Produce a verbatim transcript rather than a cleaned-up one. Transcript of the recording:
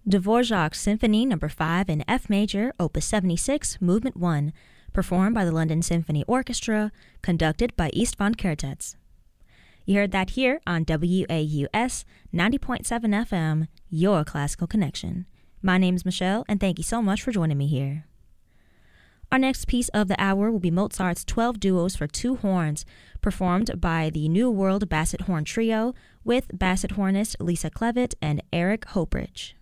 Dvorak Symphony Number five in F Major, Opus seventy-six, Movement one, performed by the London Symphony Orchestra, conducted by Istvan Kertész. You heard that here on W A U S ninety point seven F M, your classical connection. My name is Michelle, and thank you so much for joining me here. Our next piece of the hour will be Mozart's twelve Duos for Two Horns, performed by the New World Basset Horn Trio with basset hornist Lisa Clevitt and Eric Hopridge.